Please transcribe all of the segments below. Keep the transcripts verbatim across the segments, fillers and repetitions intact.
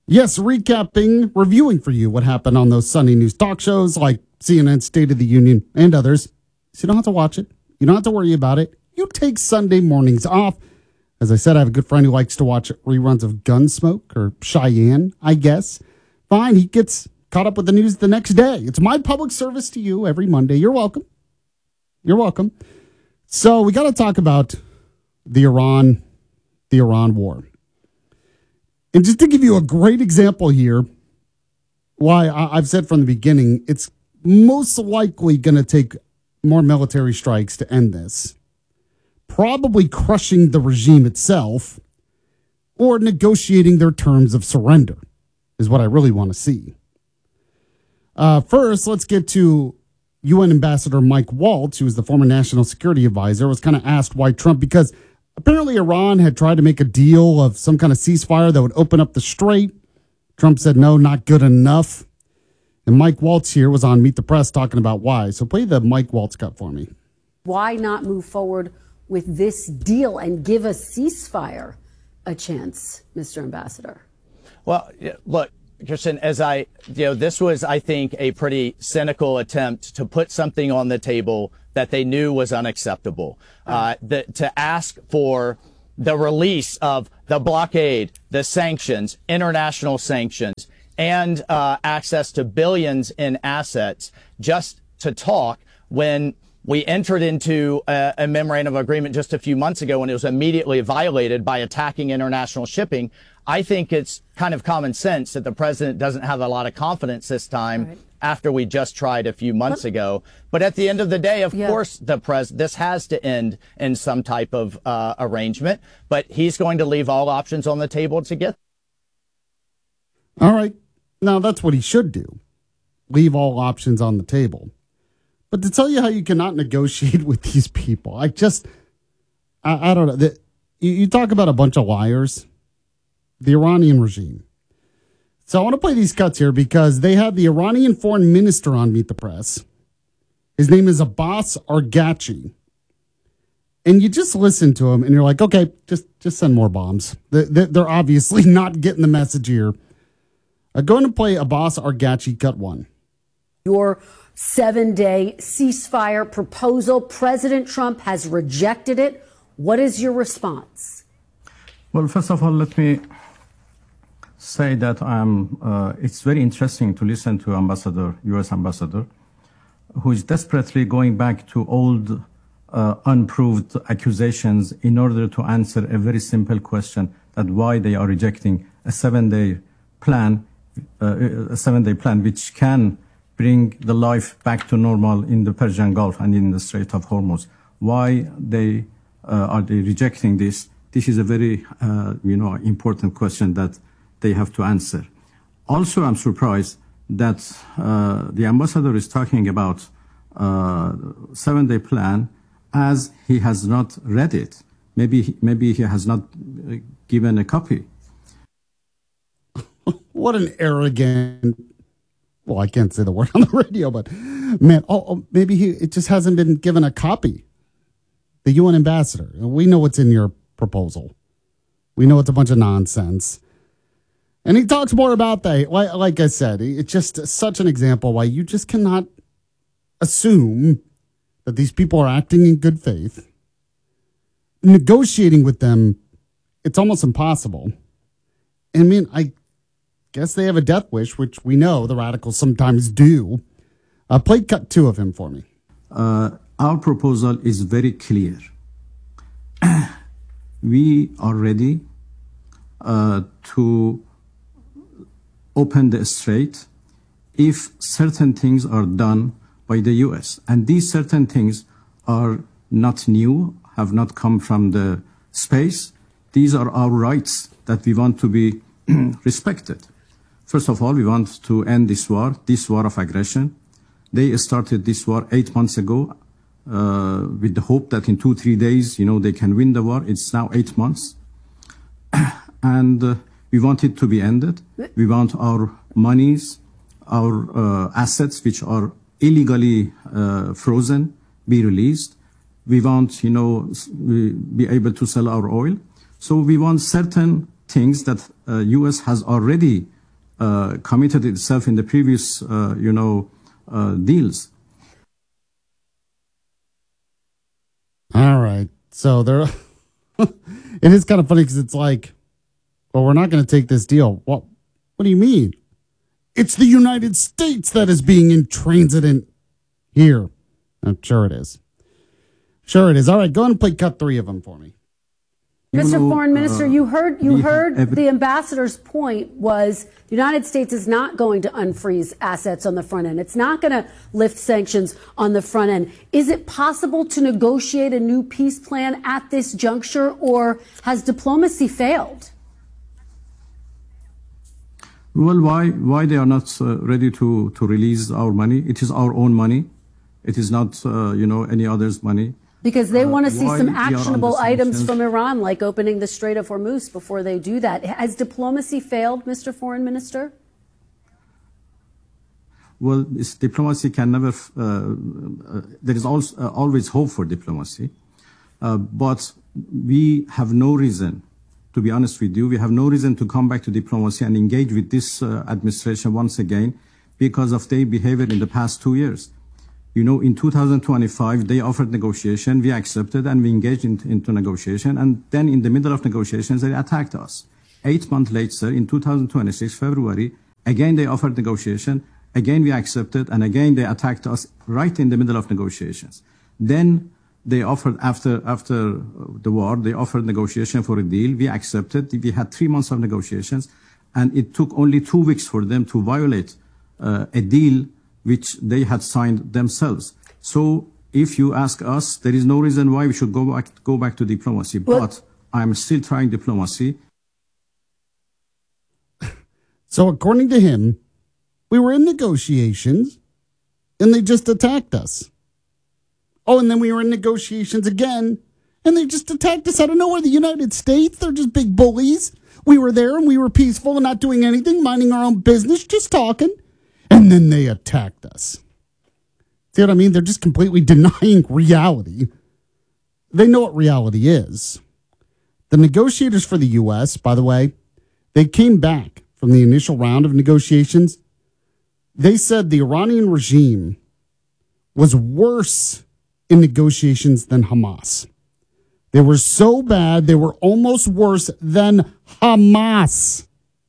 Yes, recapping, reviewing for you what happened on those Sunday news talk shows like C N N State of the Union and others. So you don't have to watch it. You don't have to worry about it. You take Sunday mornings off. As I said, I have a good friend who likes to watch reruns of Gunsmoke or Cheyenne, I guess. Fine, he gets caught up with the news the next day. It's my public service to you every Monday. You're welcome. You're welcome. So we got to talk about the Iran, the Iran war. And just to give you a great example here, why I've said from the beginning, it's most likely going to take more military strikes to end this. Probably crushing the regime itself or negotiating their terms of surrender is what I really want to see. Uh, first, let's get to U N Ambassador Mike Waltz, who is the former national security advisor, was kind of asked why Trump, because apparently Iran had tried to make a deal of some kind of ceasefire that would open up the strait. Trump said, no, not good enough. And Mike Waltz here was on Meet the Press talking about why. So play the Mike Waltz cut for me. Why not move forward with this deal and give a ceasefire a chance, Mister Ambassador? Well, look, Kristen, as I, you know, this was, I think, a pretty cynical attempt to put something on the table that they knew was unacceptable. Uh, the, to ask for the release of the blockade, the sanctions, international sanctions, and uh, access to billions in assets just to talk when we entered into a, a memorandum of agreement just a few months ago when it was immediately violated by attacking international shipping. I think it's kind of common sense that the president doesn't have a lot of confidence this time right. after we just tried a few months but, ago. But at the end of the day, of yeah. course, the pres this has to end in some type of uh, arrangement. But he's going to leave all options on the table to get. All right. Now, that's what he should do. Leave all options on the table. But to tell you how you cannot negotiate with these people, I just, I, I don't know. The, you, you talk about a bunch of liars. The Iranian regime. So I want to play these cuts here because they had the Iranian foreign minister on Meet the Press. His name is Abbas Araghchi. And you just listen to him and you're like, okay, just, just send more bombs. They're, they're obviously not getting the message here. I'm going to play Abbas Araghchi cut one. Your seven-day ceasefire proposal, President Trump has rejected it. What is your response? Well, first of all, let me say that I'm, uh, it's very interesting to listen to Ambassador, U S Ambassador, who is desperately going back to old, uh, unproved accusations in order to answer a very simple question, that why they are rejecting a seven-day plan, uh, a seven-day plan which can bring the life back to normal in the Persian Gulf and in the Strait of Hormuz. Why they uh, are they rejecting this? This is a very, uh, you know, important question that they have to answer. Also, I'm surprised that uh, the ambassador is talking about uh, seven-day plan as he has not read it. Maybe, maybe he has not given a copy. What an arrogant, well, I can't say the word on the radio, but man, oh, oh, maybe he it just hasn't been given a copy. The U N ambassador, we know what's in your proposal. We know it's a bunch of nonsense. And he talks more about that. Like, like I said, it's just such an example why you just cannot assume that these people are acting in good faith. Negotiating with them, it's almost impossible. I mean, I guess they have a death wish, which we know the radicals sometimes do. Uh, play cut two of him for me. Uh, our proposal is very clear. We are ready uh, to open the strait if certain things are done by the U S. And these certain things are not new, have not come from the space. These are our rights that we want to be respected. First of all, we want to end this war, this war of aggression. They started this war eight months ago uh, with the hope that in two, three days, you know, they can win the war. It's now eight months. And uh, we want it to be ended. We want our monies, our uh, assets, which are illegally uh, frozen, be released. We want, you know, we be able to sell our oil. So we want certain things that uh, U S has already uh, committed itself in the previous, uh, you know, uh, deals. All right. So there, it is kind of funny because it's like, well, we're not going to take this deal. What, what do you mean? It's the United States that is being intransigent here. I'm sure it is. Sure it is. All right, go ahead and play cut three of them for me. Mister know, Foreign Minister, uh, you heard you heard every- the ambassador's point was the United States is not going to unfreeze assets on the front end. It's not going to lift sanctions on the front end. Is it possible to negotiate a new peace plan at this juncture, or has diplomacy failed? Well, why why they are not uh, ready to to release our money? It is our own money. It is not uh, you know any other's money. Because they Uh, want to see why some we are under actionable items sanctions? from Iran, like opening the Strait of Hormuz before they do that. Has diplomacy failed, Mister Foreign Minister? Well, this diplomacy can never. Uh, uh, there is also, uh, always hope for diplomacy, uh, but we have no reason. To be honest with you, we have no reason to come back to diplomacy and engage with this uh, administration once again because of their behavior in the past two years. You know, in two thousand twenty-five, they offered negotiation, we accepted, and we engaged in, into negotiation. And then in the middle of negotiations, they attacked us. Eight months later, in two thousand twenty-six, February, again they offered negotiation, again we accepted, and again they attacked us right in the middle of negotiations. Then they offered, after, after the war, they offered negotiation for a deal. We accepted. We had three months of negotiations, and it took only two weeks for them to violate uh, a deal which they had signed themselves. So if you ask us, there is no reason why we should go back, go back to diplomacy. Well, but I'm still trying diplomacy. So according to him, we were in negotiations and they just attacked us. Oh, and then we were in negotiations again and they just attacked us out of nowhere. The United States, they're just big bullies. We were there and we were peaceful and not doing anything, minding our own business, just talking. And then they attacked us. See what I mean? They're just completely denying reality. They know what reality is. The negotiators for the U S, by the way, they came back from the initial round of negotiations. They said the Iranian regime was worse in negotiations than Hamas. They were so bad, they were almost worse than Hamas.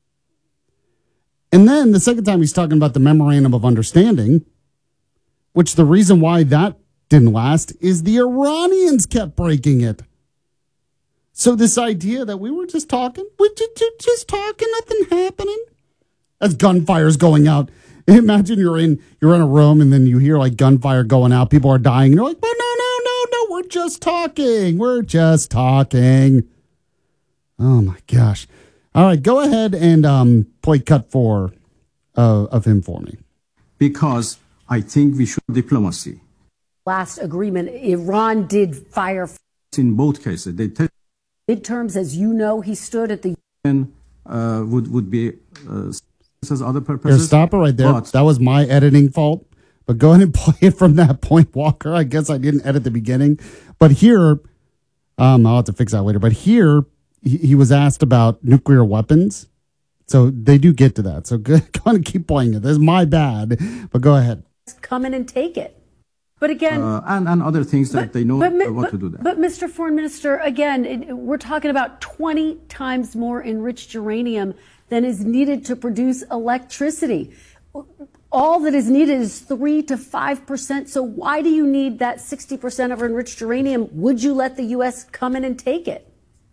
And then the second time he's talking about the memorandum of understanding, which the reason why that didn't last is the Iranians kept breaking it. So this idea that we were just talking, we just, just talking, nothing happening. As gunfire's going out. Imagine you're in you're in a room and then you hear like gunfire going out. People are dying. And you're like, but no, no, no, no, we're just talking. We're just talking. Oh my gosh. All right, go ahead and um, play cut four uh, of him for me. Because I think we should diplomacy. Last agreement, Iran did fire In both cases, they tell midterms. As you know, he stood at the uh, would would be uh, as other Here, purposes. stop it right there. But That was my editing fault. But go ahead and play it from that point, Walker. I guess I didn't edit the beginning. But here, um, I'll have to fix that later. But here, he, he was asked about nuclear weapons. So they do get to that. So go, go on and keep playing it. This is my bad. But go ahead. come in and take it. But again, uh, and, and other things that but, they know but, uh, what but, to do there. But Mister Foreign Minister, again, it, we're talking about twenty times more enriched uranium than is needed to produce electricity. All that is needed is three to five percent. So why do you need that sixty percent of enriched uranium? Would you let the U S come in and take it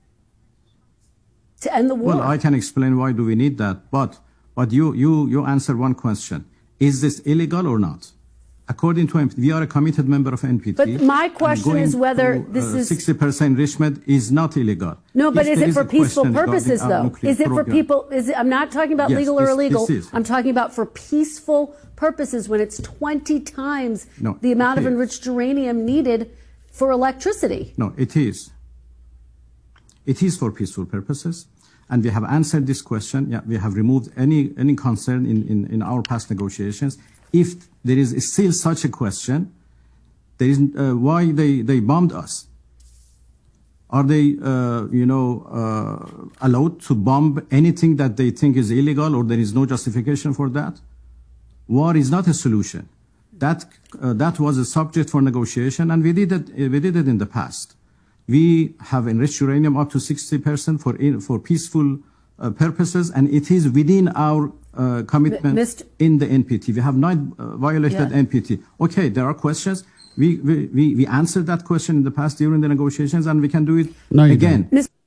to end the war? Well, I can explain why do we need that, but but you you you answer one question: is this illegal or not? According to N P T, we are a committed member of N P T. But my question is whether to, this uh, is sixty percent enrichment is not illegal. No, but If is there it for a peaceful question regarding purposes, our though? nuclear Is it for program- people? Is it, I'm not talking about Yes, legal or this- illegal. this is. I'm talking about for peaceful purposes when it's twenty times No, the amount of it is. enriched uranium needed for electricity. No, it is. It is for peaceful purposes, and we have answered this question. Yeah, we have removed any any concern in, in, in our past negotiations. If there is still such a question, there is uh, why they, they bombed us. Are they, uh, you know, uh, allowed to bomb anything that they think is illegal or there is no justification for that? War is not a solution. That, uh, that was a subject for negotiation, and we did it, we did it in the past. We have enriched uranium up to sixty percent for, in, for peaceful uh, purposes, and it is within our uh, commitment Mister in the N P T. We have not uh, violated Yeah. N P T. Okay, there are questions. We, we, we, we answered that question in the past during the negotiations, and we can do it No, you again.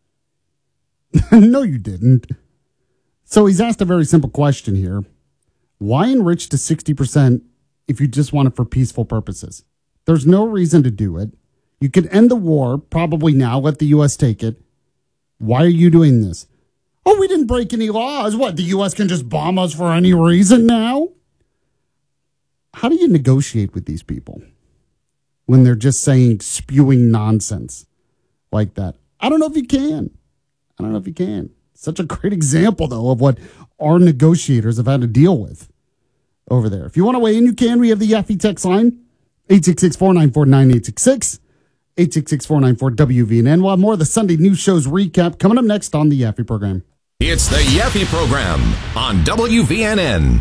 No, you didn't. So he's asked a very simple question here. Why enrich to sixty percent if you just want it for peaceful purposes? There's no reason to do it. You could end the war probably now, let the U S take it. Why are you doing this? Oh, we didn't break any laws. What, the U S can just bomb us for any reason now? How do you negotiate with these people when they're just saying, spewing nonsense like that? I don't know if you can. I don't know if you can. Such a great example, though, of what our negotiators have had to deal with over there. If you want to weigh in, you can. We have the Yaffe text line, eight six six, four nine four, nine eight six six, eight six six, four nine four, W V N N. We'll have more of the Sunday news shows recap coming up next on the Yaffe program. It's the Yaffe program on W V N N.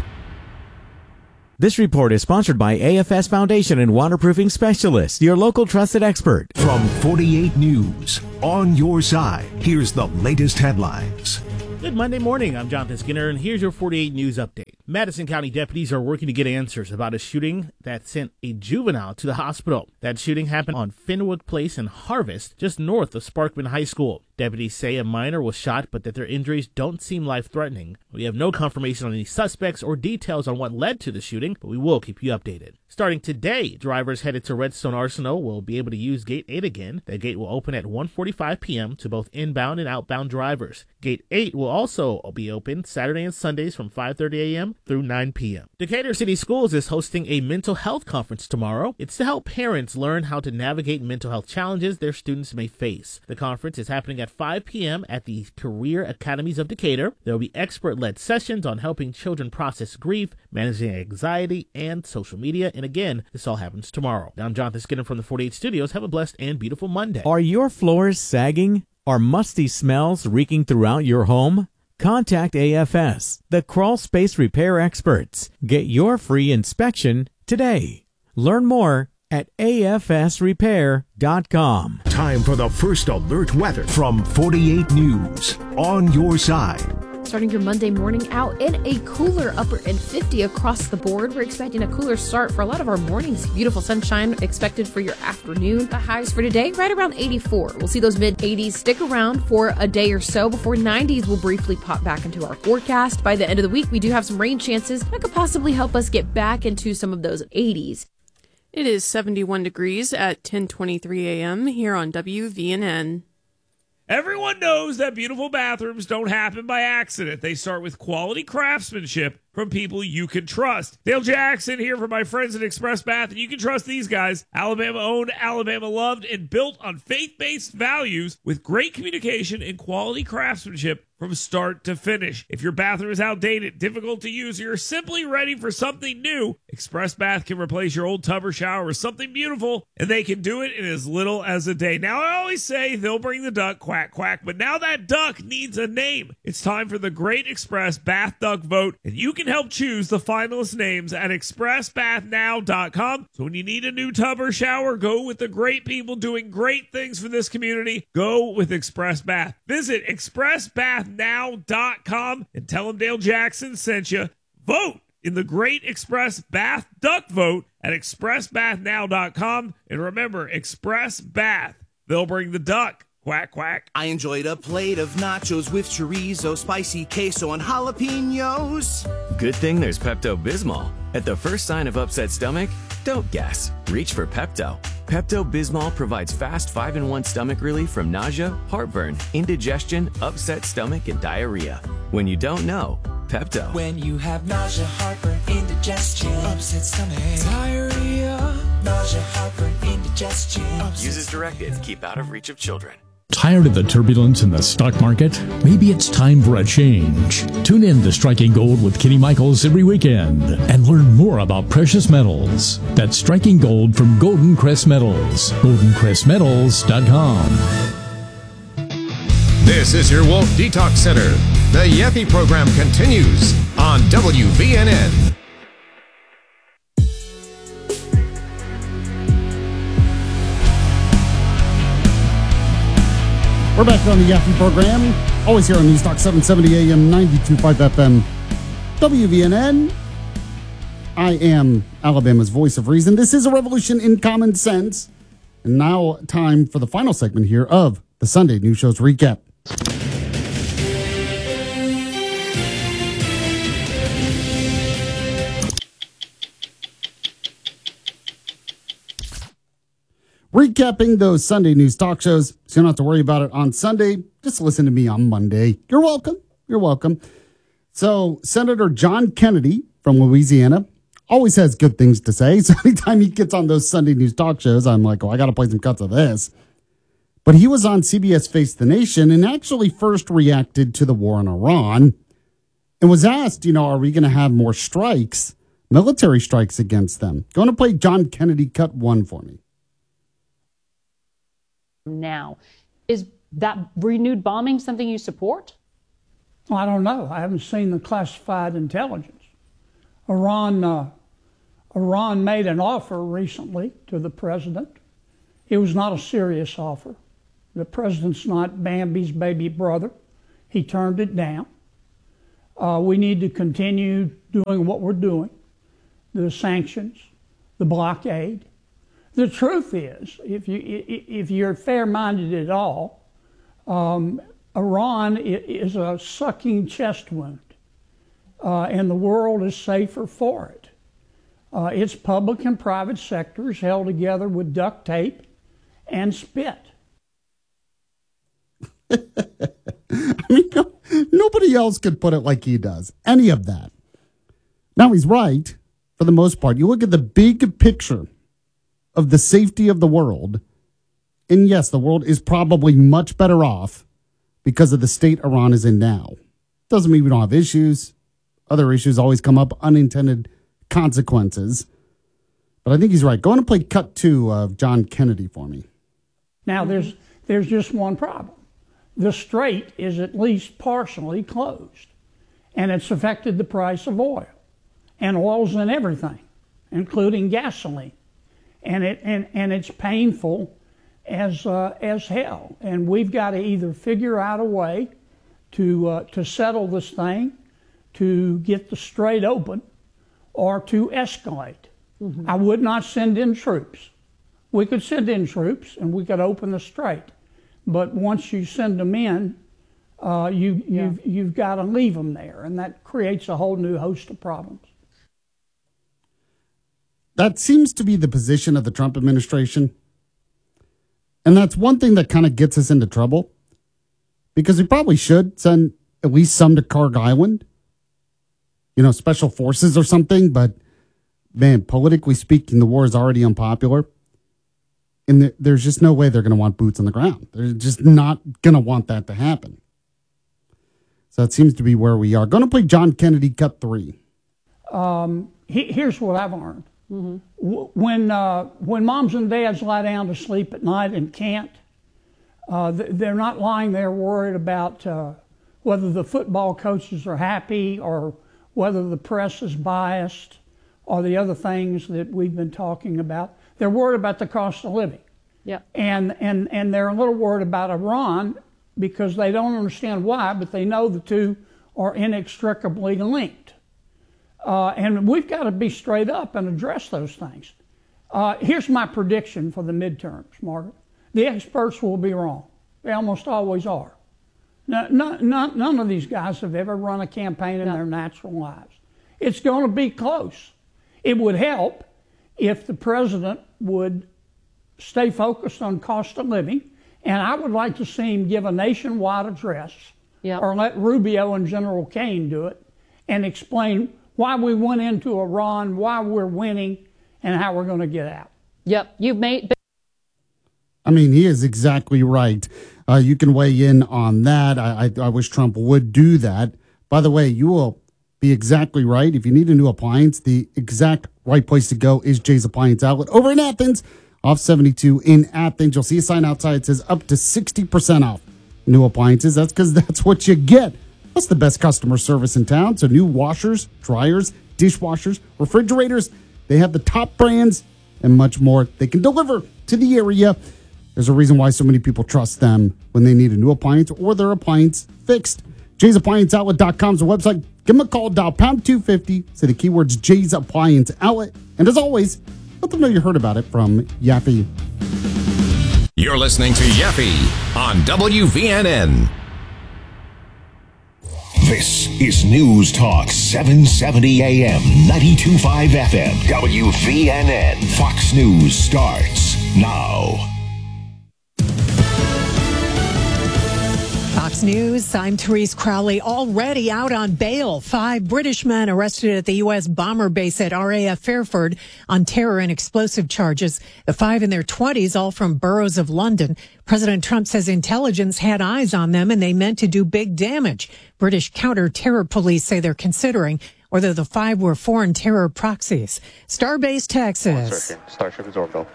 This report is sponsored by A F S Foundation and Waterproofing Specialists, your local trusted expert. From forty-eight News, on your side, here's the latest headlines. Good Monday morning. I'm Jonathan Skinner, and here's your forty-eight News update. Madison County deputies are working to get answers about a shooting that sent a juvenile to the hospital. That shooting happened on Fenwood Place in Harvest, just north of Sparkman High School. Deputies say a minor was shot, but that their injuries don't seem life-threatening. We have no confirmation on any suspects or details on what led to the shooting, but we will keep you updated. Starting today, drivers headed to Redstone Arsenal will be able to use Gate eight again. That gate will open at one forty-five p.m. to both inbound and outbound drivers. Gate eight will also be open Saturday and Sundays from five thirty a.m. through nine p.m. Decatur City Schools is hosting a mental health conference tomorrow. It's to help parents learn how to navigate mental health challenges their students may face. The conference is happening at five p.m. at the Career Academies of Decatur. There will be expert-led sessions on helping children process grief, managing anxiety, and social media. And again, this all happens tomorrow. I'm Jonathan Skinner from the forty-eight Studios. Have a blessed and beautiful Monday. Are your floors sagging? Are musty smells reeking throughout your home? Contact A F S, the crawl space repair experts. Get your free inspection today. Learn more at A F S repair dot com. Time for the first alert weather from forty-eight News, on your side. Starting your Monday morning out in a cooler upper and fifty across the board. We're expecting a cooler start for a lot of our mornings. Beautiful sunshine expected for your afternoon. The highs for today right around eighty-four. We'll see those mid eighties stick around for a day or so before nineties will briefly pop back into our forecast. By the end of the week, we do have some rain chances that could possibly help us get back into some of those eighties. It is seventy-one degrees at ten twenty-three a.m. here on W V N N. Everyone knows that beautiful bathrooms don't happen by accident. They start with quality craftsmanship from people you can trust. Dale Jackson here from my friends at Express Bath, and you can trust these guys. Alabama owned, Alabama loved, and built on faith-based values with great communication and quality craftsmanship from start to finish. If your bathroom is outdated, difficult to use, or you're simply ready for something new, Express Bath can replace your old tub or shower with something beautiful, and they can do it in as little as a day. Now, I always say they'll bring the duck, quack, quack, but now that duck needs a name. It's time for the Great Express Bath Duck Vote, and you can help choose the finalist names at express bath now dot com. So when you need a new tub or shower, go with the great people doing great things for this community. Go with Express Bath. Visit express bath now dot com and tell them Dale Jackson sent you. Vote in the Great Express Bath Duck Vote at express bath now dot com. And remember, Express Bath, they'll bring the duck. Quack, quack. I enjoyed a plate of nachos with chorizo, spicy queso, and jalapenos. Good thing there's Pepto-Bismol. At the first sign of upset stomach, don't guess. Reach for Pepto. Pepto-Bismol provides fast five in one stomach relief from nausea, heartburn, indigestion, upset stomach, and diarrhea. When you don't know, Pepto. When you have nausea, heartburn, indigestion, upset stomach, diarrhea, nausea, heartburn, indigestion. Use as directed. Keep out of reach of children. Tired of the turbulence in the stock market? Maybe it's time for a change. Tune in to Striking Gold with Kenny Michaels every weekend and learn more about precious metals. That's Striking Gold from Golden Crest Metals. golden crest metals dot com. This is your Wolf Detox Center. The Yeti program continues on W V N N. We're back on the Yaffe program, always here on News Talk seven seventy A M, ninety-two point five F M, W V N N. I am Alabama's voice of reason. This is a revolution in common sense. And now time for the final segment here of the Sunday News Show's recap. Recapping those Sunday news talk shows, so you don't have to worry about it on Sunday. Just listen to me on Monday. You're welcome. You're welcome. So, Senator John Kennedy from Louisiana always has good things to say. So, anytime he gets on those Sunday news talk shows, I'm like, oh, I got to play some cuts of this. But he was on C B S Face the Nation and actually first reacted to the war in Iran and was asked, you know, are we going to have more strikes, military strikes against them? Going to play John Kennedy cut one for me. Now, is that renewed bombing something you support? Well, I don't know. I haven't seen the classified intelligence. Iran, uh, Iran made an offer recently to the president. It was not a serious offer. The president's not Bambi's baby brother. He turned it down. Uh, we need to continue doing what we're doing, the sanctions, the blockade. The truth is, if you if you're fair-minded at all, um, Iran is a sucking chest wound, uh, and the world is safer for it. Uh, its public and private sectors held together with duct tape and spit. I mean, no, nobody else could put it like he does. Any of that. Now, he's right, for the most part. You look at the big picture of the safety of the world, and yes, the world is probably much better off because of the state Iran is in now. Doesn't mean we don't have issues. Other issues always come up, unintended consequences. But I think he's right. Go on and play cut two of John Kennedy for me. Now, there's there's just one problem. The strait is at least partially closed, and it's affected the price of oil, and oil's in everything, including gasoline. And it and, and it's painful as uh, as hell. And we've got to either figure out a way to uh, to settle this thing, to get the strait open, or to escalate. Mm-hmm. I would not send in troops. We could send in troops and we could open the strait, but once you send them in, uh, you yeah. you've you've got to leave them there, and that creates a whole new host of problems. That seems to be the position of the Trump administration. And that's one thing that kind of gets us into trouble. Because we probably should send at least some to Carg Island. You know, special forces or something. But, man, politically speaking, the war is already unpopular. And there's just no way they're going to want boots on the ground. They're just not going to want that to happen. So that seems to be where we are. Going to play John Kennedy cut three. Um, he, here's what I've learned. Mm-hmm. When uh, when moms and dads lie down to sleep at night and can't, uh, they're not lying there worried about uh, whether the football coaches are happy or whether the press is biased or the other things that we've been talking about. They're worried about the cost of living. Yeah. And, and, and they're a little worried about Iran because they don't understand why, but they know the two are inextricably linked. Uh, and we've got to be straight up and address those things. Uh, here's my prediction for the midterms, Margaret. The experts will be wrong. They almost always are. No, no, none, none of these guys have ever run a campaign in no. their natural lives. It's going to be close. It would help if the president would stay focused on cost of living, and I would like to see him give a nationwide address, yep. or let Rubio and General Kane do it, and explain why we went into Iran, why we're winning, and how we're going to get out. Yep, you've made... I mean, he is exactly right. Uh, you can weigh in on that. I, I, I wish Trump would do that. By the way, you will be exactly right. If you need a new appliance, the exact right place to go is Jay's Appliance Outlet over in Athens, off seventy-two in Athens. You'll see a sign outside that says up to sixty percent off. new appliances. That's because that's what you get. That's the best customer service in town. So new washers, dryers, dishwashers, refrigerators, they have the top brands and much more. They can deliver to the area. There's a reason why so many people trust them when they need a new appliance or their appliance fixed. Jays Appliance Outlet dot com is the website. Give them a call, dial pound two fifty, say the keywords Jays Appliance Outlet. And as always, let them know you heard about it from Yaffe. You're listening to Yaffe on W V N N. This is News Talk seven seventy A M, ninety-two point five F M, W V N N. Fox News starts now. Fox News, I'm Therese Crowley, already out on bail. Five British men arrested at the U S bomber base at R A F Fairford on terror and explosive charges. The five in their twenties, all from boroughs of London. President Trump says intelligence had eyes on them and they meant to do big damage. British counter-terror police say they're considering whether the five were foreign terror proxies. Starbase, Texas. Starship is orbital.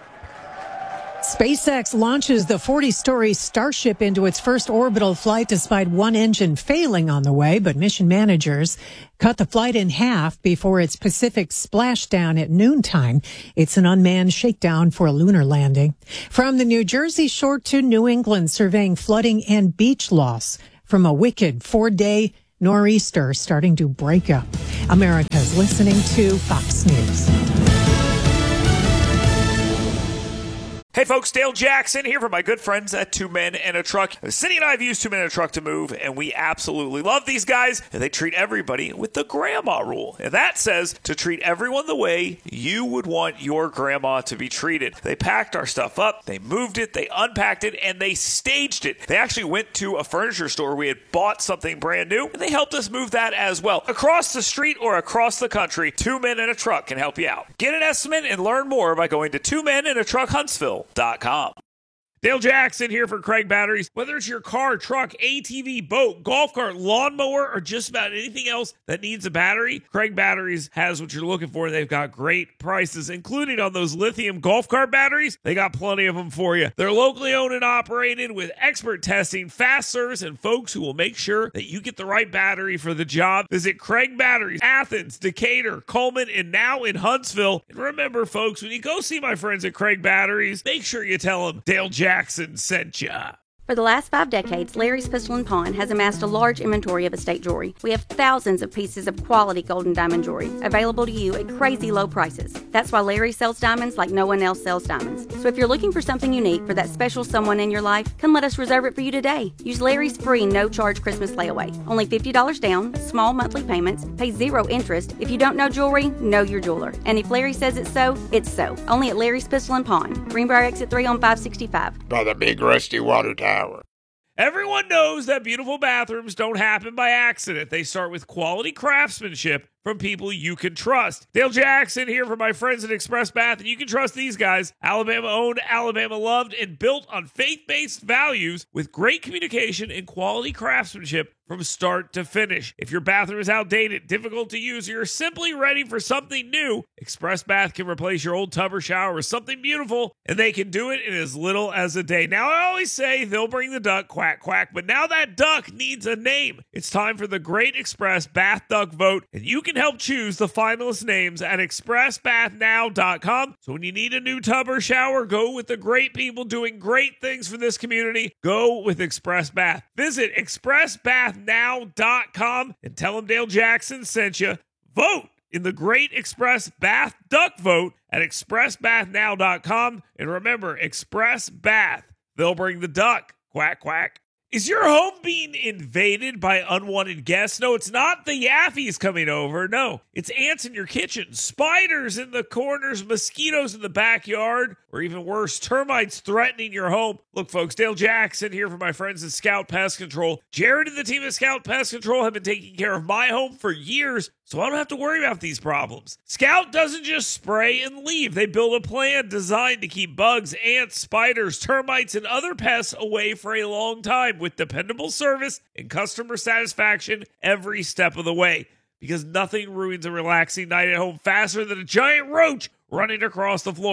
SpaceX launches the forty-story Starship into its first orbital flight despite one engine failing on the way, but mission managers cut the flight in half before its Pacific splashdown at noontime. It's an unmanned shakedown for a lunar landing. From the New Jersey shore to New England, surveying flooding and beach loss from a wicked four-day nor'easter starting to break up. America's listening to Fox News. Hey folks, Dale Jackson here for my good friends at Two Men and a Truck. Cindy and I have used Two Men and a Truck to move, and we absolutely love these guys. They treat everybody with the grandma rule. And that says to treat everyone the way you would want your grandma to be treated. They packed our stuff up, they moved it, they unpacked it, and they staged it. They actually went to a furniture store. We had bought something brand new, and they helped us move that as well. Across the street or across the country, Two Men and a Truck can help you out. Get an estimate and learn more by going to Two Men and a Truck Huntsville dot com. Dale Jackson here for Craig Batteries. Whether it's your car, truck, A T V, boat, golf cart, lawnmower, or just about anything else that needs a battery, Craig Batteries has what you're looking for. They've got great prices, including on those lithium golf cart batteries. They got plenty of them for you. They're locally owned and operated with expert testing, fast service, and folks who will make sure that you get the right battery for the job. Visit Craig Batteries, Athens, Decatur, Coleman, and now in Huntsville. And remember, folks, when you go see my friends at Craig Batteries, make sure you tell them Dale Jackson Jackson sent ya. For the last five decades, Larry's Pistol and Pawn has amassed a large inventory of estate jewelry. We have thousands of pieces of quality gold and diamond jewelry available to you at crazy low prices. That's why Larry sells diamonds like no one else sells diamonds. So if you're looking for something unique for that special someone in your life, come let us reserve it for you today. Use Larry's free no-charge Christmas layaway. Only fifty dollars down, small monthly payments, pay zero interest. If you don't know jewelry, know your jeweler. And if Larry says it's so, it's so. Only at Larry's Pistol and Pawn. Greenbrier Exit three on five sixty-five. By the big rusty water tower. Everyone knows that beautiful bathrooms don't happen by accident. They start with quality craftsmanship from people you can trust. Dale Jackson here for my friends at Express Bath, and you can trust these guys. Alabama owned, Alabama loved, and built on faith-based values with great communication and quality craftsmanship from start to finish. If your bathroom is outdated, difficult to use, or you're simply ready for something new, Express Bath can replace your old tub or shower with something beautiful, and they can do it in as little as a day. Now, I always say they'll bring the duck, quack, quack, but now that duck needs a name. It's time for the Great Express Bath Duck Vote, and you can help choose the finalist names at express bath now dot com. So when you need a new tub or shower, go with the great people doing great things for this community. Go with Express Bath. Visit express bath now dot com and tell them Dale Jackson sent you. Vote in the Great Express Bath Duck Vote at express bath now dot com. And remember, Express Bath, they'll bring the duck. Quack, quack. Is your home being invaded by unwanted guests? No, it's not the Yaffies coming over. No, it's ants in your kitchen, spiders in the corners, mosquitoes in the backyard, or even worse, termites threatening your home. Look, folks, Dale Jackson here for my friends at Scout Pest Control. Jared and the team at Scout Pest Control have been taking care of my home for years, so I don't have to worry about these problems. Scout doesn't just spray and leave. They build a plan designed to keep bugs, ants, spiders, termites, and other pests away for a long time with dependable service and customer satisfaction every step of the way. Because nothing ruins a relaxing night at home faster than a giant roach running across the floor.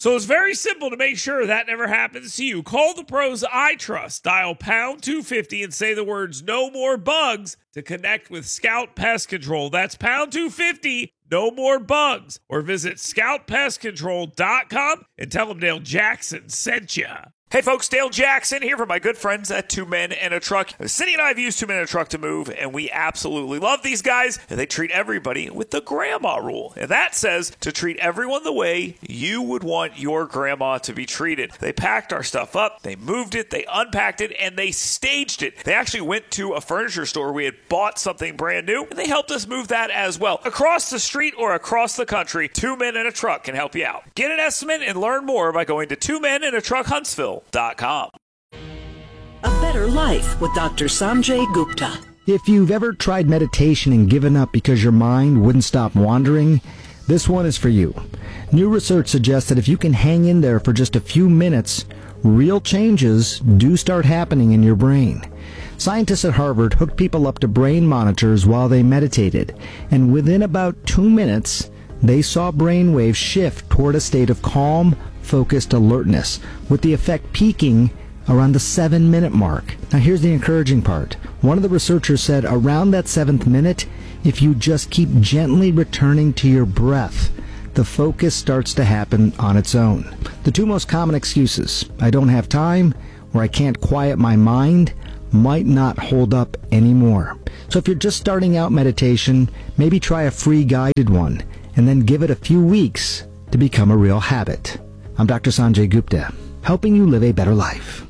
So it's very simple to make sure that never happens to you. Call the pros I trust. Dial pound two fifty and say the words "no more bugs" to connect with Scout Pest Control. That's pound two fifty, no more bugs. Or visit scout pest control dot com and tell them Dale Jackson sent you. Hey folks, Dale Jackson here for my good friends at Two Men and a Truck. Cindy and I have used Two Men and a Truck to move, and we absolutely love these guys. And they treat everybody with the grandma rule. And that says to treat everyone the way you would want your grandma to be treated. They packed our stuff up, they moved it, they unpacked it, and they staged it. They actually went to a furniture store. We had bought something brand new, and they helped us move that as well. Across the street or across the country, Two Men and a Truck can help you out. Get an estimate and learn more by going to Two Men and a Truck Huntsville. Dot com. A Better Life with Doctor Sanjay Gupta. If you've ever tried meditation and given up because your mind wouldn't stop wandering, this one is for you. New research suggests that if you can hang in there for just a few minutes, real changes do start happening in your brain. Scientists at Harvard hooked people up to brain monitors while they meditated, and within about two minutes, they saw brain waves shift toward a state of calm, focused alertness, with the effect peaking around the seven minute mark. Now here's the encouraging part. One of the researchers said around that seventh minute, if you just keep gently returning to your breath, the focus starts to happen on its own. The two most common excuses, I don't have time or I can't quiet my mind, might not hold up anymore. So if you're just starting out meditation, maybe try a free guided one and then give it a few weeks to become a real habit. I'm Doctor Sanjay Gupta, helping you live a better life.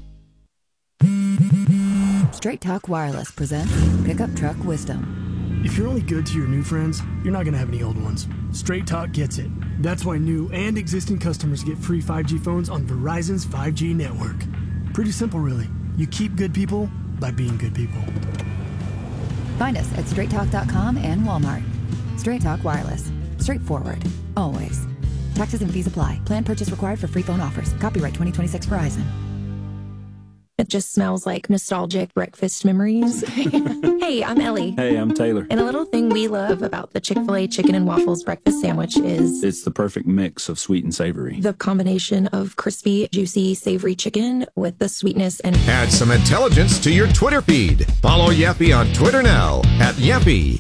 Straight Talk Wireless presents Pickup Truck Wisdom. If you're only good to your new friends, you're not going to have any old ones. Straight Talk gets it. That's why new and existing customers get free five G phones on Verizon's five G network. Pretty simple, really. You keep good people by being good people. Find us at straight talk dot com and Walmart. Straight Talk Wireless. Straightforward. Always. Taxes and fees apply. Plan purchase required for free phone offers. Copyright twenty twenty-six Verizon. It just smells like nostalgic breakfast memories. Hey, I'm Ellie. Hey, I'm Taylor. And a little thing we love about the Chick-fil-A chicken and waffles breakfast sandwich is It's the perfect mix of sweet and savory. the combination of crispy, juicy, savory chicken with the sweetness and... Add some intelligence to your Twitter feed. Follow Yappy on Twitter now at Yappy.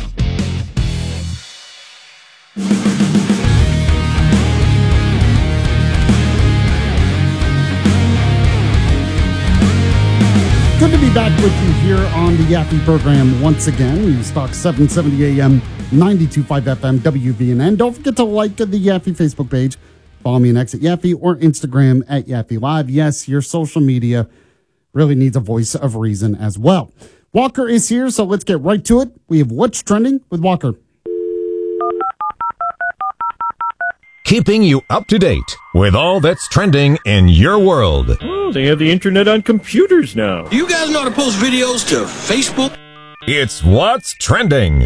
Good to be back with you here on the Yappy program once again. News Talk seven seventy A M, ninety-two point five F M, W V N N. Don't forget to like the Yappy Facebook page. Follow me on X at Yappy or Instagram at Yappy Live. Yes, your social media really needs a voice of reason as well. Walker is here, so let's get right to it. We have What's Trending with Walker. Keeping you up to date with all that's trending in your world. Oh, they have the internet on computers now. You guys know how to post videos to Facebook? It's What's Trending.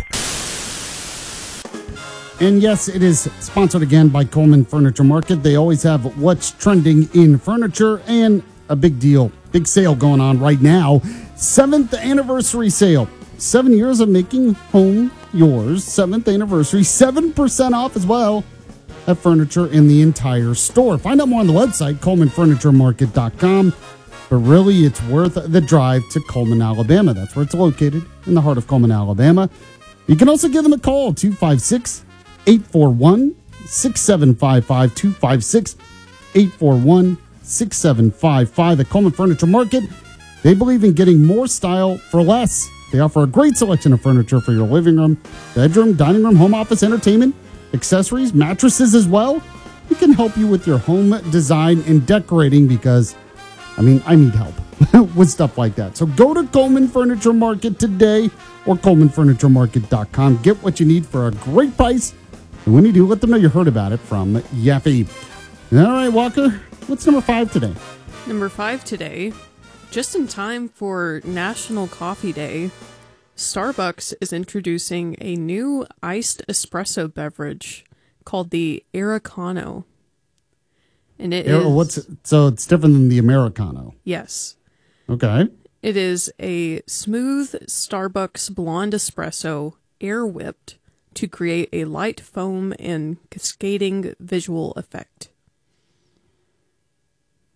And yes, it is sponsored again by Coleman Furniture Market. They always have What's Trending in Furniture and a big deal, big sale going on right now. Seventh anniversary sale. Seven years of making home yours. Seventh anniversary. seven percent off as well. At furniture in the entire store. Find out more on the website, coleman furniture market dot com. But really, it's worth the drive to Coleman, Alabama. That's where it's located, in the heart of Coleman, Alabama. You can also give them a call, two five six, eight four one, six seven five five, two five six, eight four one, six seven five five. At Coleman Furniture Market, they believe in getting more style for less. They offer a great selection of furniture for your living room, bedroom, dining room, home office, entertainment, accessories, mattresses as well. We can help you with your home design and decorating because, I mean, I need help with stuff like that. So go to Coleman Furniture Market today or coleman furniture market dot com. Get what you need for a great price. And when you do, let them know you heard about it from Yappy. All right, Walker, what's number five today? Number five today, just in time for National Coffee Day, Starbucks is introducing a new iced espresso beverage called the Americano. And it Air, is... What's so it's different than the Americano. Yes. Okay. It is a smooth Starbucks blonde espresso, air whipped to create a light foam and cascading visual effect.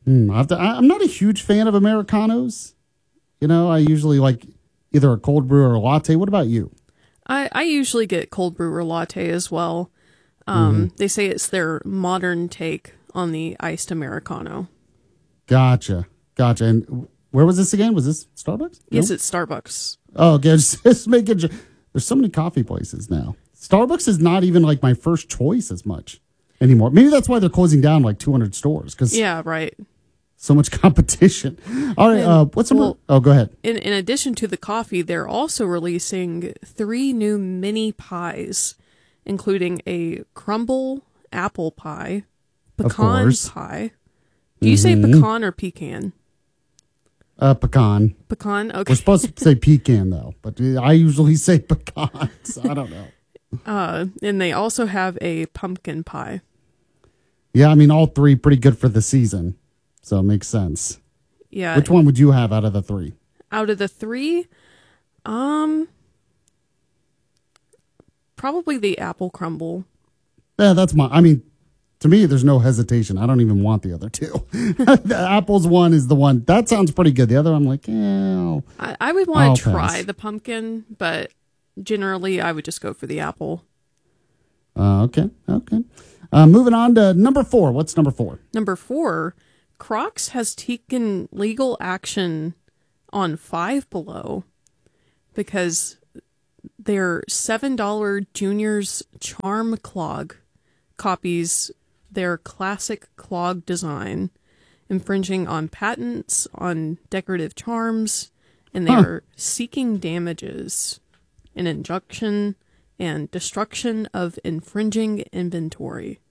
Hmm, I have to, I, I'm not a huge fan of Americanos. You know, I usually like either a cold brew or a latte. What about you? I, I usually get cold brew or latte as well. Um, Mm-hmm. They say it's their modern take on the iced Americano. Gotcha. Gotcha. And where was this again? Was this Starbucks? Yes, No? it's Starbucks. Oh, okay. Just, just making sure. There's so many coffee places now. Starbucks is not even like my first choice as much anymore. Maybe that's why they're closing down like two hundred stores because Yeah, right. so much competition. All right. And, Uh, what's number? well, Oh, go ahead. In, in addition to the coffee, they're also releasing three new mini pies, including a crumble apple pie, Of pecan course. pie. Do you say Mhm. pecan or pecan? Uh, pecan. Pecan? Okay. We're supposed to say pecan though, but I usually say pecan. So I don't know. Uh, and they also have a pumpkin pie. Yeah, I mean all three pretty good for the season, so it makes sense. Yeah. Which one would you have out of the three? Out of the three, um, probably the apple crumble. Yeah, that's my. I mean, to me, there's no hesitation. I don't even want the other two. the apples one is the one that sounds pretty good. The other, I'm like, yeah. I, I would I'll want to try pass. the pumpkin, but generally I would just go for the apple. Uh, okay, okay. Uh, moving on to number four. What's number four? Number four, Crocs has taken legal action on Five Below because their seven dollar Junior's Charm Clog copies their classic clog design, infringing on patents on decorative charms, and they Huh. are seeking damages, an injunction, and destruction of infringing inventory.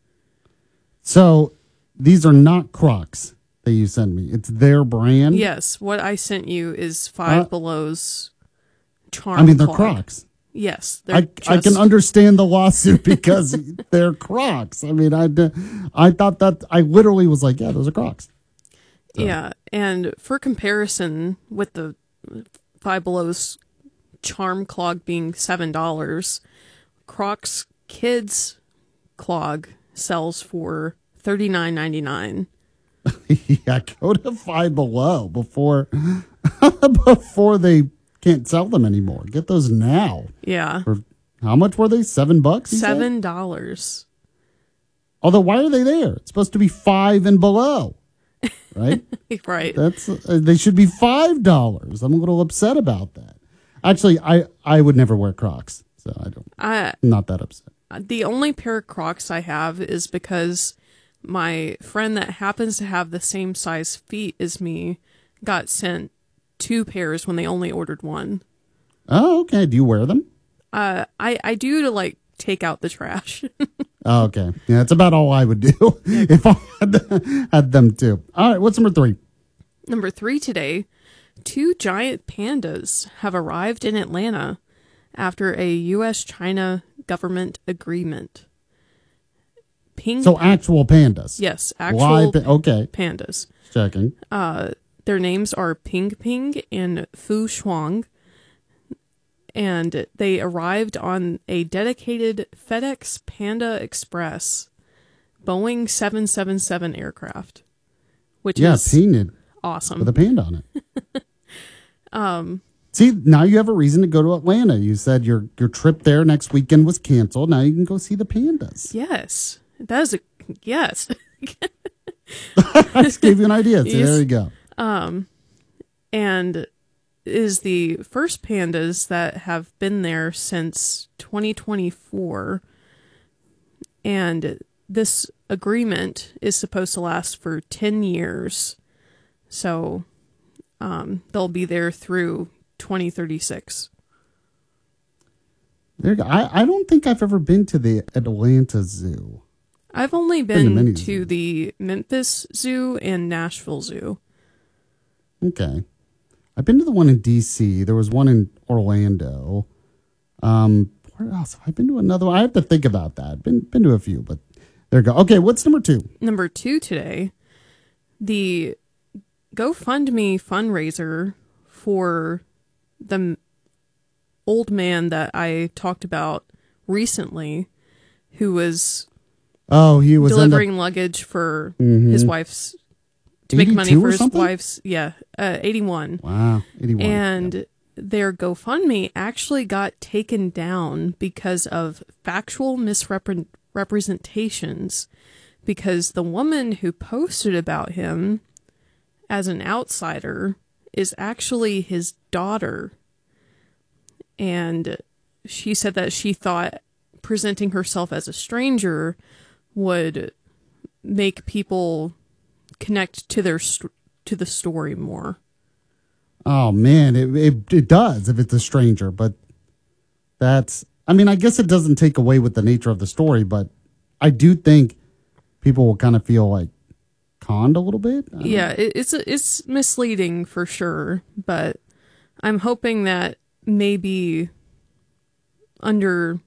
So these are not Crocs that you sent me. It's their brand. Yes, what I sent you is Five Uh, Below's charm. I mean, they're clog. Crocs. Yes, they're I, I can just- understand the lawsuit because they're Crocs. I mean, I, d- I thought that I literally was like, yeah, those are Crocs. Yeah, and for comparison, with the Five Below's charm clog being seven dollars, Crocs Kids clog sells for thirty nine ninety nine. Yeah, go to Five Below before before they can't sell them anymore. Get those now. Yeah, For how much were they? Seven bucks? you said? seven dollars. Although, why are they there? It's supposed to be five and below, right? Right. That's uh, they should be five dollars. I'm a little upset about that. Actually, I I would never wear Crocs, so I don't. I I'm not that upset. The only pair of Crocs I have is because my friend that happens to have the same size feet as me got sent two pairs when they only ordered one. Oh, okay. Do you wear them? Uh, I, I do to like take out the trash. Oh, okay. Yeah, that's about all I would do if I had, had them too. All right. What's number three? Number three today, two giant pandas have arrived in Atlanta after a U S China government agreement. Pink, So actual pandas. yes, actual Live pa- okay. pandas. Checking. Uh, their names are Ping Ping and Fu Shuang, and they arrived on a dedicated FedEx Panda Express Boeing seven seventy-seven aircraft, which Yeah, is painted awesome. with a panda on it. um, See, now you have a reason to go to Atlanta. You said your your trip there next weekend was canceled. Now you can go see the pandas. yes, that is a yes. I just gave you an idea. So Yes. there you go. Um, and is the first pandas that have been there since twenty twenty-four. And this agreement is supposed to last for ten years. So um, they'll be there through twenty thirty-six. There you go. I, I don't think I've ever been to the Atlanta Zoo. I've only Been to been many to the Memphis Zoo and Nashville Zoo. Okay. I've been to the one in D C. There was one in Orlando. Um, where else? I've been to another one. I have to think about that. Been been to a few, but there you go. Okay, what's number two? Number two today, the GoFundMe fundraiser for the old man that I talked about recently, who was Oh, he was end up- delivering luggage for Mhm. his wife's to make money eighty-two for or his something? wife's. Yeah, uh, eighty-one. Wow, eighty-one. And their GoFundMe actually got taken down because of factual misrepresentations. Because the woman who posted about him as an outsider is actually his daughter. And she said that she thought presenting herself as a stranger would make people connect to their st- to the story more. Oh man, it, it it does if it's a stranger, but that's, I mean, I guess it doesn't take away with the nature of the story, but I do think people will kind of feel like conned a little bit. Yeah, it, it's it's misleading for sure, but I'm hoping that maybe under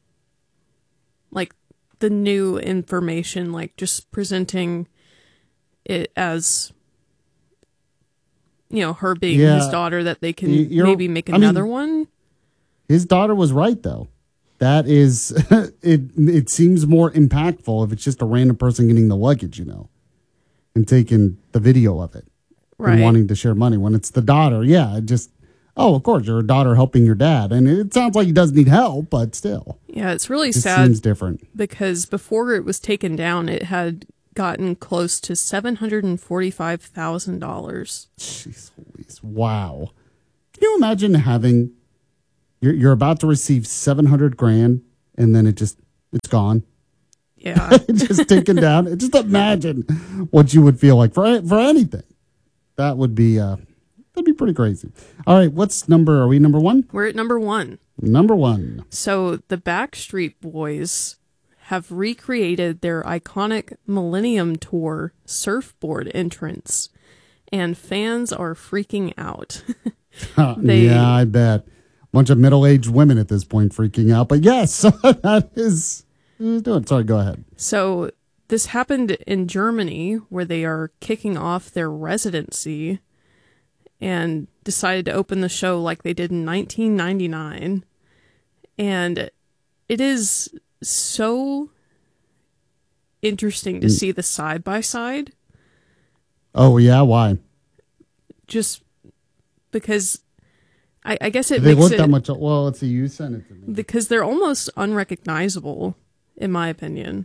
like the new information, like just presenting it as, you know, her being Yeah. his daughter, that they can You're- maybe make I mean, another one. His daughter was right though. That is, it it seems more impactful if it's just a random person getting the luggage, you know, and taking the video of it Right. and wanting to share money. When it's the daughter, yeah, it just, oh, of course, you're a daughter helping your dad. And it sounds like he does need help, but still. Yeah, it's really It sad. seems different. Because before it was taken down, it had gotten close to seven hundred forty-five thousand dollars. Jeez Louise. Wow. Can you imagine having, you're, you're about to receive seven hundred grand and then it just, it's gone. Yeah. It's just taken down. Just imagine what you would feel like for, for anything. That would be, uh, that'd be pretty crazy. All right. What's number, are we number one? We're at number one. Number one. So the Backstreet Boys have recreated their iconic Millennium Tour surfboard entrance, and fans are freaking out. They- yeah, I bet. Bunch of middle-aged women at this point freaking out. But yes, that is, is doing. Sorry, go ahead. So this happened in Germany, where they are kicking off their residency and decided to open the show like they did in nineteen ninety-nine. And it is so interesting to see the side by side, Oh, yeah, why? just because I, I guess it they makes look it that much. Well, let's see. You sent it to me. because they're almost unrecognizable, in my opinion.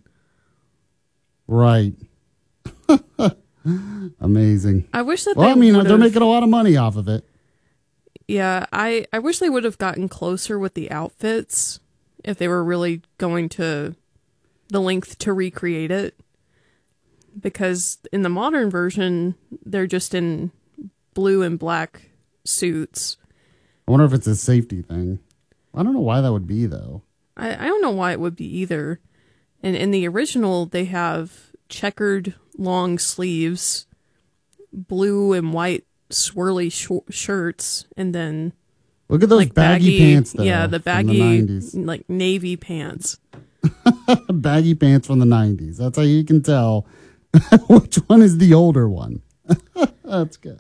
Right. Amazing. I wish that Well, they I mean, they're would've- making a lot of money off of it. Yeah, I, I wish they would have gotten closer with the outfits if they were really going to the length to recreate it. Because in the modern version, they're just in blue and black suits. I wonder if it's a safety thing. I don't know why that would be, though. I, I don't know why it would be either. And in the original, they have checkered long sleeves, blue and white swirly sh- shirts, and then Look at those like baggy, pants, though. yeah, the from baggy nineties. like navy pants. Baggy pants from the nineties. That's how you can tell which one is the older one. That's good.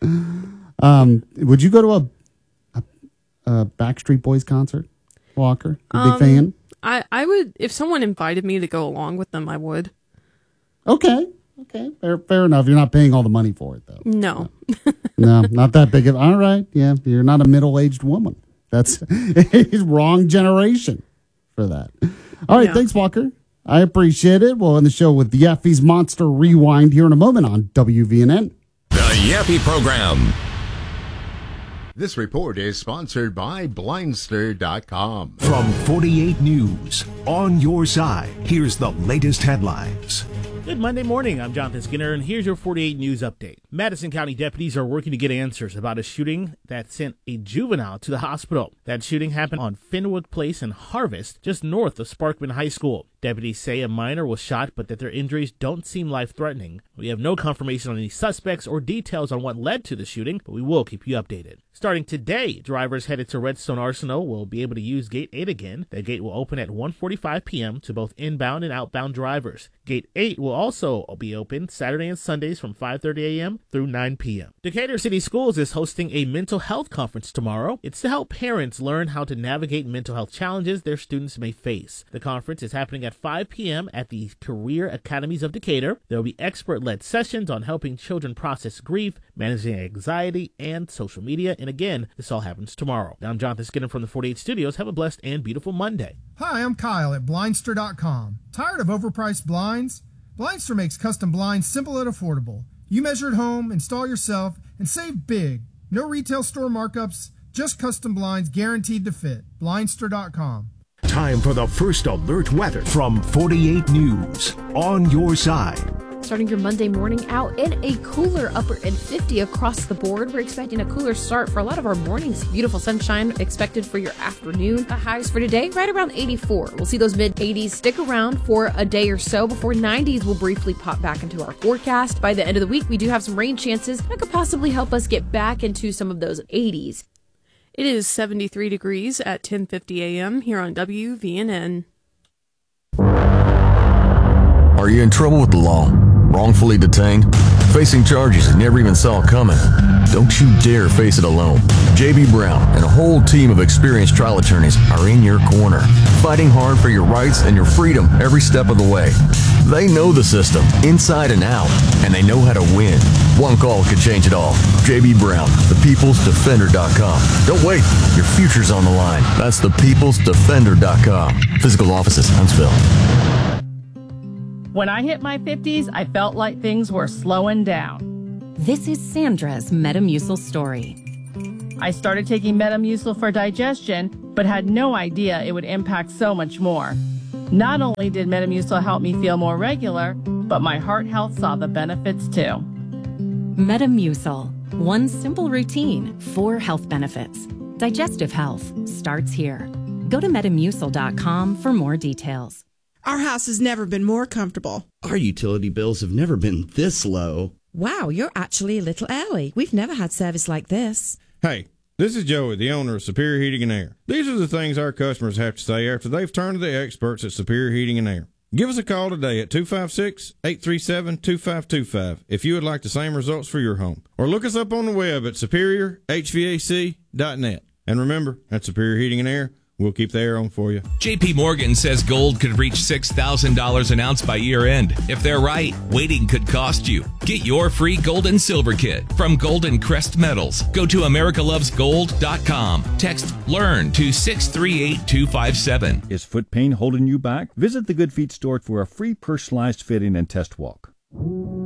Um, would you go to a, a, a Backstreet Boys concert, Walker? You a big Um, fan? I, I would, if someone invited me to go along with them, I would. Okay. Okay. Fair, fair enough. You're not paying all the money for it, though. No. No, not that big of. All right. Yeah. You're not a middle-aged woman. That's wrong generation for that. All right. Yeah. Thanks, Walker. I appreciate it. We'll end the show with the Yeffy's Monster Rewind here in a moment on W V N N. The Yappy Program. This report is sponsored by Blindster dot com. From forty-eight News, on your side, here's the latest headlines. Good Monday morning. I'm Jonathan Skinner, and here's your forty-eight News update. Madison County deputies are working to get answers about a shooting that sent a juvenile to the hospital. That shooting happened on Fenwood Place in Harvest, just north of Sparkman High School. Deputies say a minor was shot, but that their injuries don't seem life-threatening. We have no confirmation on any suspects or details on what led to the shooting, but we will keep you updated. Starting today, drivers headed to Redstone Arsenal will be able to use Gate eight again. That gate will open at one forty-five p.m. to both inbound and outbound drivers. Gate eight will also be open Saturday and Sundays from five thirty a.m. through nine p.m. Decatur City Schools is hosting a mental health conference tomorrow. It's to help parents learn how to navigate mental health challenges their students may face. The conference is happening at at five p.m. at the Career Academies of Decatur. There will be expert-led sessions on helping children process grief, managing anxiety, and social media. And again, this all happens tomorrow. Now, I'm Jonathan Skinner from the forty-eight Studios. Have a blessed and beautiful Monday. Hi, I'm Kyle at Blindster dot com. Tired of overpriced blinds? Blindster makes custom blinds simple and affordable. You measure at home, install yourself, and save big. No retail store markups, just custom blinds guaranteed to fit. Blindster dot com. Time for the first alert weather from forty-eight News. On your side. Starting your Monday morning out in a cooler upper and fifty across the board. We're expecting a cooler start for a lot of our mornings. Beautiful sunshine expected for your afternoon. The highs for today right around eighty-four. We'll see those mid eighties stick around for a day or so before nineties will briefly pop back into our forecast. By the end of the week, we do have some rain chances that could possibly help us get back into some of those eighties. It is seventy-three degrees at ten fifty a.m. here on W V N N. Are you in trouble with the law? Wrongfully detained? Facing charges you never even saw coming? Don't you dare face it alone. J B. Brown and a whole team of experienced trial attorneys are in your corner, fighting hard for your rights and your freedom every step of the way. They know the system, inside and out, and they know how to win. One call could change it all. J B. Brown, the peoples defender dot com. Don't wait, your future's on the line. That's the peoples defender dot com. Physical offices, Huntsville. When I hit my fifties, I felt like things were slowing down. This is Sandra's Metamucil story. I started taking Metamucil for digestion, but had no idea it would impact so much more. Not only did Metamucil help me feel more regular, but my heart health saw the benefits too. Metamucil. One simple routine, four health benefits. Digestive health starts here. Go to Metamucil dot com for more details. Our house has never been more comfortable. Our utility bills have never been this low. Wow, you're actually a little early. We've never had service like this. Hey, this is Joey, the owner of Superior Heating and Air. These are the things our customers have to say after they've turned to the experts at Superior Heating and Air. Give us a call today at two five six, eight three seven, two five two five if you would like the same results for your home. Or look us up on the web at superior h v a c dot net. And remember, at Superior Heating and Air, we'll keep the air on for you. J P Morgan says gold could reach six thousand dollars an ounce by year end. If they're right, waiting could cost you. Get your free gold and silver kit from Golden Crest Metals. Go to america loves gold dot com. Text LEARN to six three eight two five seven. Is foot pain holding you back? Visit the Good Feet store for a free personalized fitting and test walk.